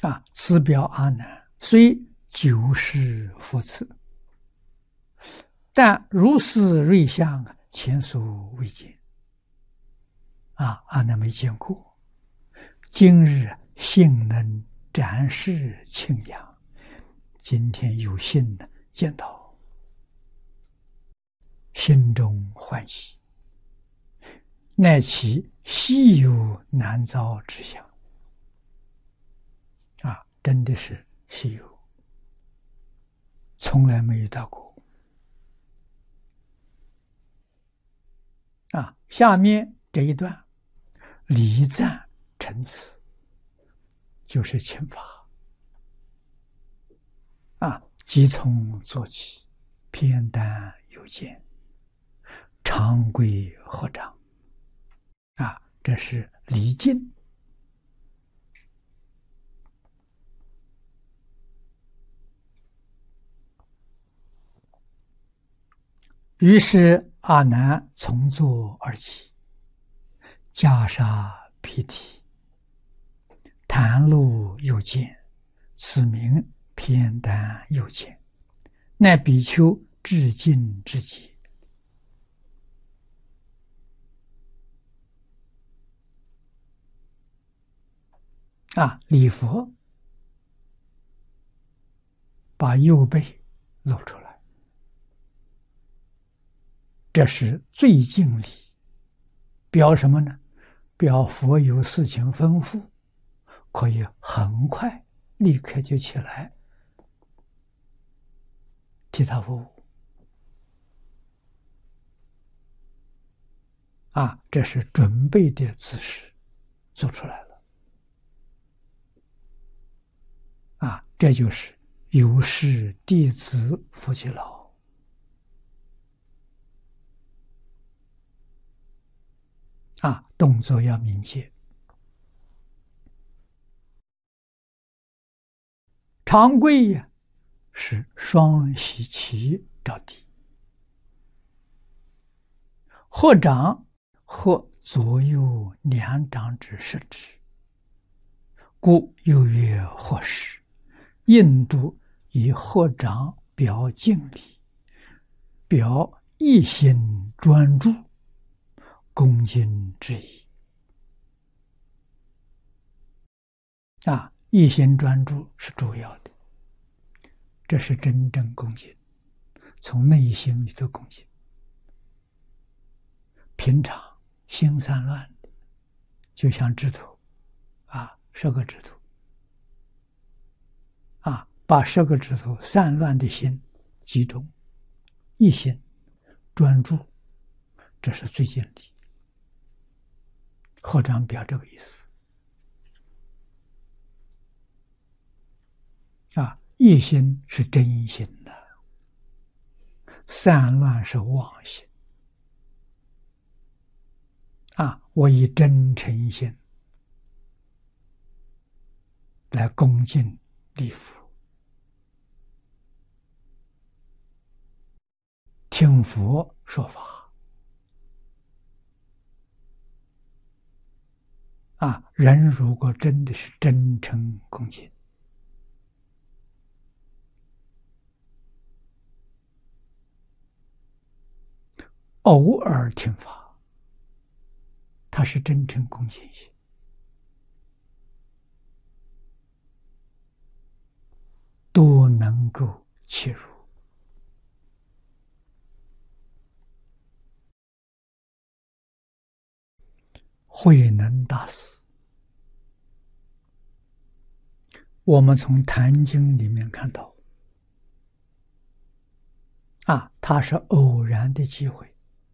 此表阿难，虽久世复次，但如是瑞相，前所未见。阿难没见过，今日幸能展示庆阳，今天有幸呢见到，心中欢喜，乃其稀有难遭之相。真的是稀有，从来没遇到过。下面这一段礼赞陈词，就是请法。即从做起，偏耽有见，常规合掌。这是礼敬。于是阿难从坐而起，袈裟披体，袒露右见，此名偏耽右见，乃比丘至敬之极。礼佛，把右背露出来，这是最敬礼，表什么呢？表佛有事情吩咐，可以很快立刻就起来替他服务。这是准备的姿势做出来了。这就是有事弟子服其劳。动作要敏捷。长跪呀，是双膝齐着地，合掌和左右两掌之食指，故又曰合十。印度以合掌表敬礼，表一心专注恭敬之意。一心专注是主要的，这是真正恭敬，从内心里头恭敬。平常心散乱的，就像指头10个指头，把10个指头散乱的心集中，一心专注，这是最敬礼。合掌表这个意思。一心是真心的，散乱是妄心。我以真诚心来恭敬礼佛，听佛说法。人如果真的是真诚恭敬，偶尔听法，他是真诚恭敬心，都能够切入。慧能大师，我们从《坛经》里面看到，他是偶然的机会，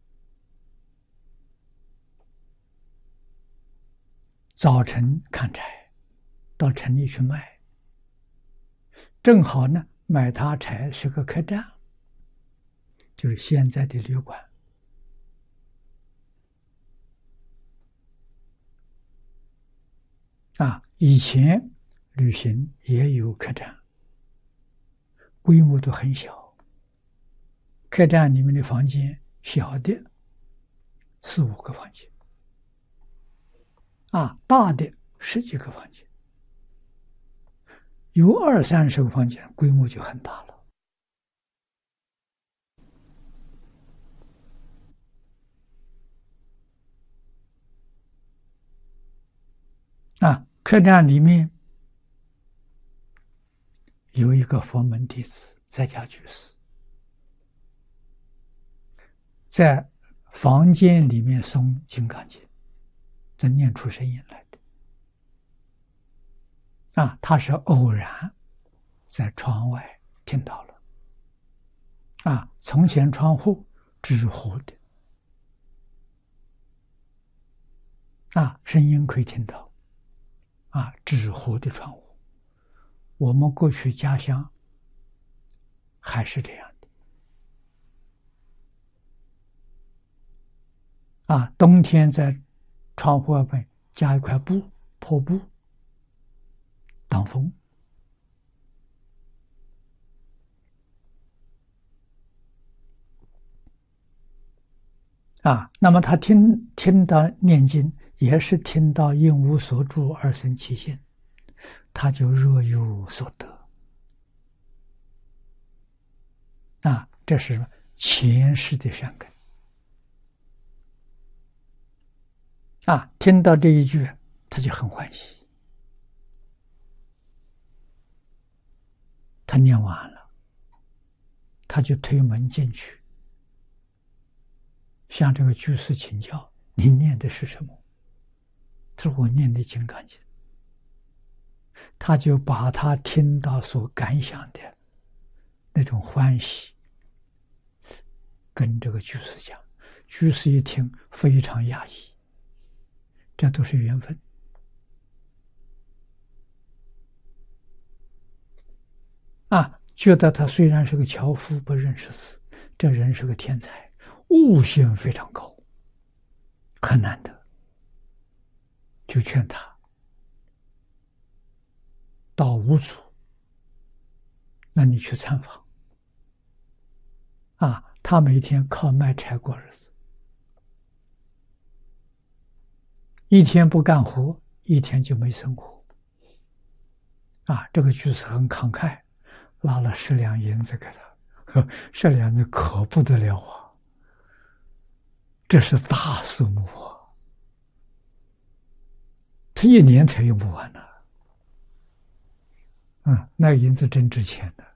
早晨砍柴，到城里去卖，正好呢买他柴是个客栈，就是现在的旅馆。以前旅行也有客栈，规模都很小，客栈里面的房间小的4、5个房间，大的10几个房间。 有20-30个房间，规模就很大了。客栈里面有一个佛门弟子在家居士，在房间里面诵《金刚经》，在念出声音来的。他是偶然在窗外听到了。从前窗户纸糊的，声音可以听到。纸糊的窗户，我们过去家乡还是这样的。冬天在窗户外面加一块布，破布挡风。那么他听到念经，也是听到因无所住而生其心，他就若有所得。这是前世的善根。听到这一句，他就很欢喜。他念完了，他就推门进去，向这个居士请教：“您念的是什么？”他说：“我念的《金刚经》。”他就把他听到所感想的那种欢喜跟这个居士讲，居士一听非常讶异，这都是缘分。觉得他虽然是个樵夫，不认识字，这人是个天才，悟性非常高，很难得。就劝他到五祖那你去参访。他每天靠卖柴过日子，一天不干活，一天就没生活。这个居士很慷慨，拿了10两银子给他，10两银子可不得了啊！这是大数目啊，他1年才用不完呢。那个银子真值钱的。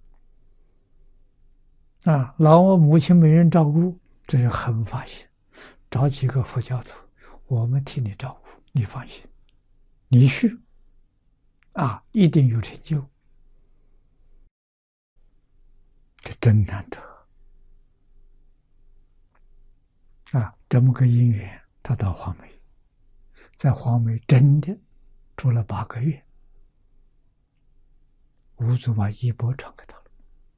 老我母亲没人照顾，这是很发心，找几个佛教徒，我们替你照顾，你放心，你去，一定有成就。这真难得。这么个因缘，他到黄梅，在黄梅真的住了8个月，五祖把衣钵传给他了。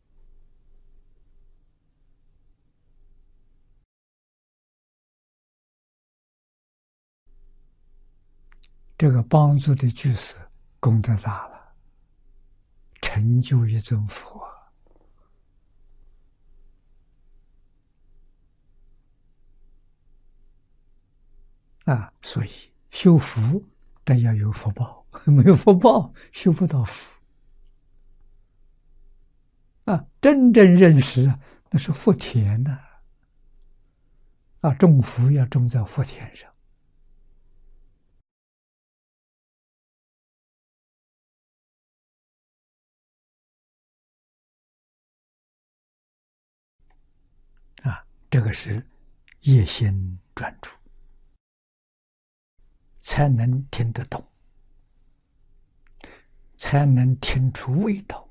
这个帮助的居士功德大了，成就一尊佛。所以修福得要有福报，没有福报修不到福。真正认识那是福田呢。种福要种在福田上。这个是业心专注，才能听得懂，才能听出味道。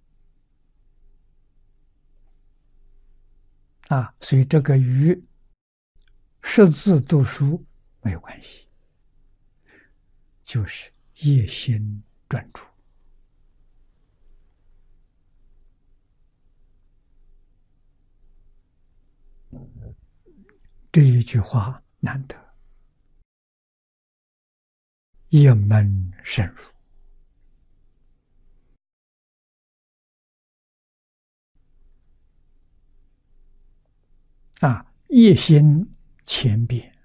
所以这个与识字读书没有关系，就是业心专注。这一句话难得，一门深入。业心前变，